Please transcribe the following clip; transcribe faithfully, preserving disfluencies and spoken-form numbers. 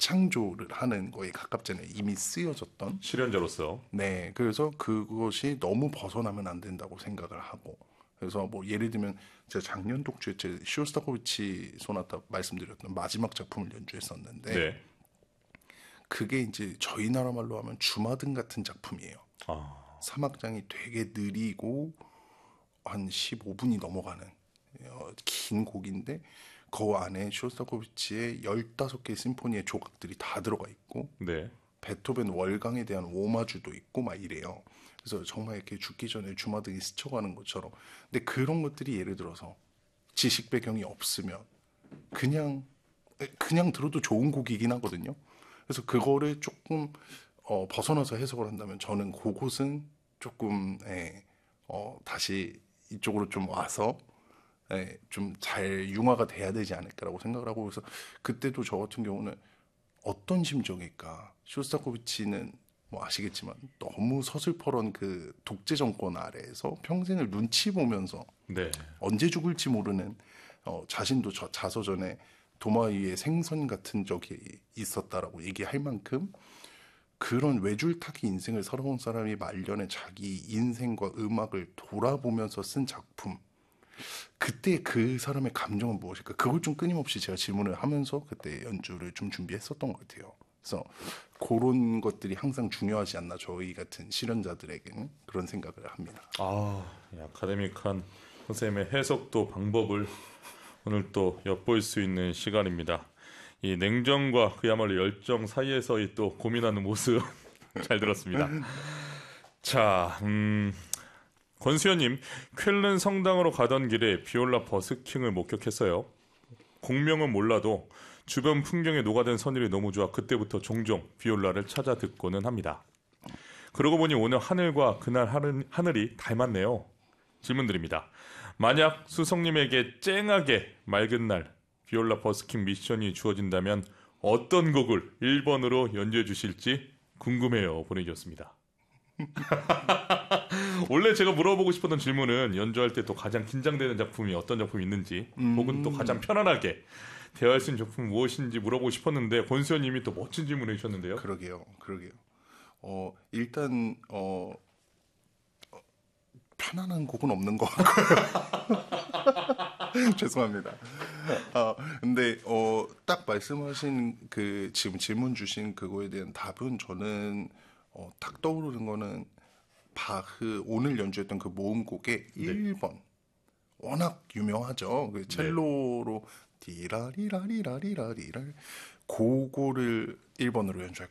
재창조를 하는 거에 가깝잖아요. 이미 쓰여졌던. 실현자로서. 네, 그래서 그것이 너무 벗어나면 안 된다고 생각을 하고. 그래서 뭐 예를 들면 제가 작년 독주에 제 쇼스타코비치 소나타 말씀드렸던 마지막 작품을 연주했었는데 네. 그게 이제 저희 나라 말로 하면 주마등 같은 작품이에요. 아, 삼 악장이 되게 느리고 한 십오 분이 넘어가는 어, 긴 곡인데 그 안에 쇼스타코비치의 열다섯 개의 심포니의 조각들이 다 들어가 있고 네. 베토벤 월강에 대한 오마주도 있고 막 이래요. 그래서 정말 이렇게 죽기 전에 주마등이 스쳐가는 것처럼. 근데 그런 것들이 예를 들어서 지식 배경이 없으면 그냥 그냥 들어도 좋은 곡이긴 하거든요. 그래서 그거를 조금 어, 벗어나서 해석을 한다면 저는 그곳은 조금 예, 어, 다시 이쪽으로 좀 와서 예, 좀 잘 융화가 돼야 되지 않을까라고 생각을 하고 그래서 그때도 저 같은 경우는 어떤 심정일까? 쇼스타코비치는 뭐 아시겠지만 너무 서슬퍼런 그 독재 정권 아래에서 평생을 눈치 보면서 네. 언제 죽을지 모르는 어, 자신도 저 자서전에 도마위의 생선 같은 적이 있었다라고 얘기할 만큼 그런 외줄타기 인생을 살아온 사람이 말년에 자기 인생과 음악을 돌아보면서 쓴 작품. 그때 그 사람의 감정은 무엇일까? 그걸 좀 끊임없이 제가 질문을 하면서 그때 연주를 좀 준비했었던 것 같아요. 그래서 그런 것들이 항상 중요하지 않나 저희 같은 실현자들에게는 그런 생각을 합니다. 아, 이 아카데믹한 선생님의 해석도 방법을 오늘 또 엿볼 수 있는 시간입니다. 이 냉정과 그야말로 열정 사이에서의 또 고민하는 모습 잘 들었습니다. 자, 음, 권수현님, 쾰른 성당으로 가던 길에 비올라 버스킹을 목격했어요. 공명은 몰라도 주변 풍경에 녹아든 선율이 너무 좋아 그때부터 종종 비올라를 찾아 듣고는 합니다. 그러고 보니 오늘 하늘과 그날 하늘, 하늘이 닮았네요. 질문 드립니다. 만약 수성님에게 쨍하게 맑은 날 비올라 버스킹 미션이 주어진다면 어떤 곡을 일 번으로 연주해 주실지 궁금해요. 보내주셨습니다. 원래 제가 물어보고 싶었던 질문은 연주할 때 또 가장 긴장되는 작품이 어떤 작품이 있는지 음. 혹은 또 가장 편안하게 대화할 수 있는 작품은 무엇인지 물어보고 싶었는데 권수현님이 또 멋진 질문을 해주셨는데요. 그러게요, 그러게요. 어 일단 어 편안한 곡은 없는 것 같고요. 죄송합니다. 아 근데 어 딱 말씀하신 그 지금 질문 주신 그거에 대한 답은 저는 어, 딱 떠오르는 거는 바흐 오늘 연주했던 그 모음곡의 네. 일 번 워낙 유명하죠. 그 첼로로 디라리라리라리라리라 그거를 일 번으로 연주할